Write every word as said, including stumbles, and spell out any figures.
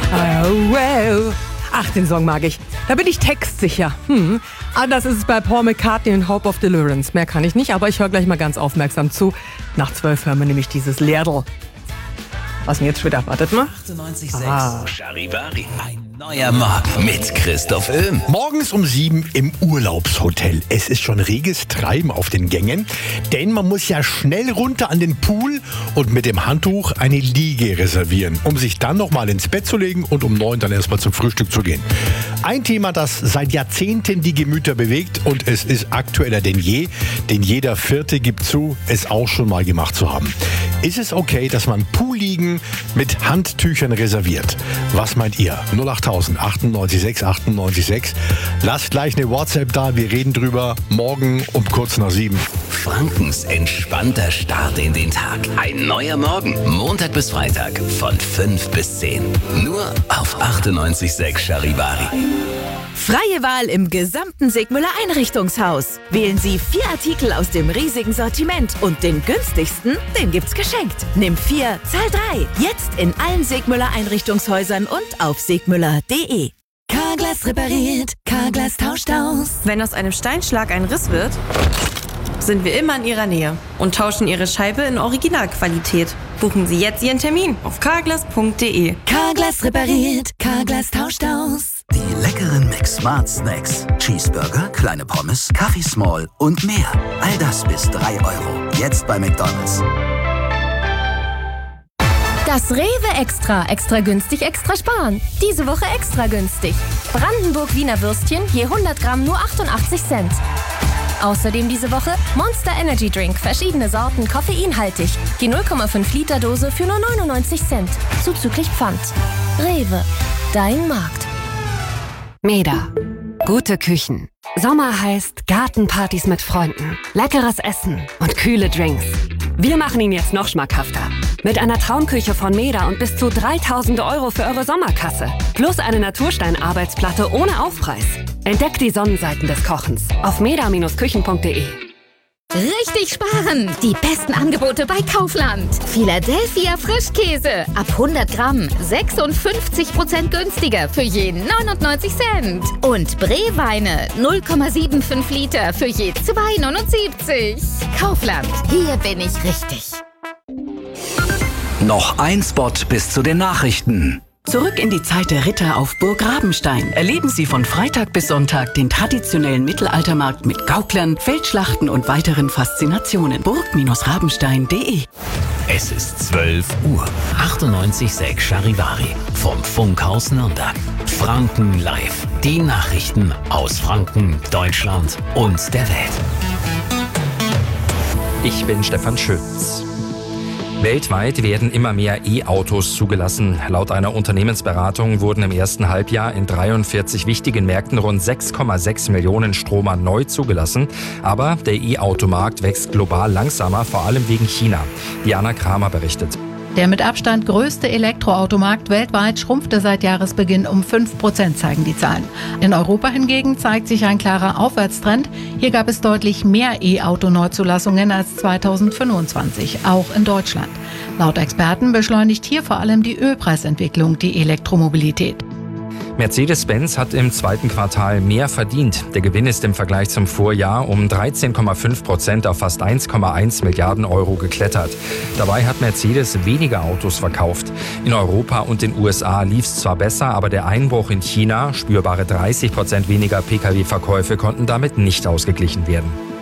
Oh, well. Ach, den Song mag ich. Da bin ich textsicher. Hm. Anders ist es bei Paul McCartney und Hope of Deliverance. Mehr kann ich nicht, aber ich höre gleich mal ganz aufmerksam zu. Nach zwölf hören wir nämlich dieses Liedl. Was denn jetzt wieder? Wartet mal. achtundneunzig Komma Ah. sechs Charivari. Ein neuer Morgen mit Christoph Öhm. Morgens um sieben im Urlaubshotel. Es ist schon reges Treiben auf den Gängen, denn man muss ja schnell runter an den Pool und mit dem Handtuch eine Liege reservieren, um sich dann nochmal ins Bett zu legen und um neun dann erstmal zum Frühstück zu gehen. Ein Thema, das seit Jahrzehnten die Gemüter bewegt und es ist aktueller denn je, denn jeder Vierte gibt zu, es auch schon mal gemacht zu haben. Ist es okay, dass man Poolliegen mit Handtüchern reserviert? Was meint ihr? null acht tausend achtundneunzig sechs achtundneunzig sechs. Lasst gleich eine WhatsApp da, wir reden drüber morgen um kurz nach sieben. Frankens entspannter Start in den Tag. Ein neuer Morgen. Montag bis Freitag von fünf bis zehn. Nur auf achtundneunzig Komma sechs Charivari. Freie Wahl im gesamten Segmüller Einrichtungshaus. Wählen Sie vier Artikel aus dem riesigen Sortiment und den günstigsten, den gibt's geschenkt. Nimm vier, zahl drei. Jetzt in allen Segmüller Einrichtungshäusern und auf segmüller punkt de. Carglass repariert, Carglass tauscht aus. Wenn aus einem Steinschlag ein Riss wird, sind wir immer in Ihrer Nähe und tauschen Ihre Scheibe in Originalqualität. Buchen Sie jetzt Ihren Termin auf carglass punkt de. Carglass repariert, Carglass tauscht aus. Die leckeren Mix Smart Snacks. Cheeseburger, kleine Pommes, Kaffee Small und mehr. All das bis drei Euro. Jetzt bei McDonald's. Das Rewe Extra. Extra günstig, extra sparen. Diese Woche extra günstig. Brandenburg Wiener Würstchen je hundert Gramm nur achtundachtzig Cent. Außerdem diese Woche Monster Energy Drink. Verschiedene Sorten, koffeinhaltig. Die null Komma fünf Liter Dose für nur neunundneunzig Cent. Zuzüglich Pfand. Rewe. Dein Markt. Meda. Gute Küchen. Sommer heißt Gartenpartys mit Freunden, leckeres Essen und kühle Drinks. Wir machen ihn jetzt noch schmackhafter. Mit einer Traumküche von Meda und bis zu dreitausend Euro für eure Sommerkasse. Plus eine Naturstein-Arbeitsplatte ohne Aufpreis. Entdeckt die Sonnenseiten des Kochens auf meda Bindestrich küchen punkt de. Richtig sparen! Die besten Angebote bei Kaufland. Philadelphia Frischkäse. Ab hundert Gramm. sechsundfünfzig Prozent günstiger für je neunundneunzig Cent. Und Breweine. null Komma fünfundsiebzig Liter für je zwei neunundsiebzig. Kaufland. Hier bin ich richtig. Noch ein Spot bis zu den Nachrichten. Zurück in die Zeit der Ritter auf Burg Rabenstein. Erleben Sie von Freitag bis Sonntag den traditionellen Mittelaltermarkt mit Gauklern, Feldschlachten und weiteren Faszinationen. burg Rabenstein punkt de. Es ist zwölf Uhr. achtundneunzig Komma sechs Charivari. Vom Funkhaus Nürnberg. Franken live. Die Nachrichten aus Franken, Deutschland und der Welt. Ich bin Stefan Schütz. Weltweit werden immer mehr E-Autos zugelassen. Laut einer Unternehmensberatung wurden im ersten Halbjahr in dreiundvierzig wichtigen Märkten rund sechs Komma sechs Millionen Stromer neu zugelassen. Aber der E-Automarkt wächst global langsamer, vor allem wegen China. Diana Kramer berichtet. Der mit Abstand größte Elektroautomarkt weltweit schrumpfte seit Jahresbeginn um fünf Prozent, zeigen die Zahlen. In Europa hingegen zeigt sich ein klarer Aufwärtstrend. Hier gab es deutlich mehr E-Auto-Neuzulassungen als zweitausendfünfundzwanzig, auch in Deutschland. Laut Experten beschleunigt hier vor allem die Ölpreisentwicklung die Elektromobilität. Mercedes-Benz hat im zweiten Quartal mehr verdient. Der Gewinn ist im Vergleich zum Vorjahr um dreizehn Komma fünf Prozent auf fast eins Komma eins Milliarden Euro geklettert. Dabei hat Mercedes weniger Autos verkauft. In Europa und den U S A lief es zwar besser, aber der Einbruch in China, spürbare dreißig Prozent weniger Pkw-Verkäufe, konnten damit nicht ausgeglichen werden.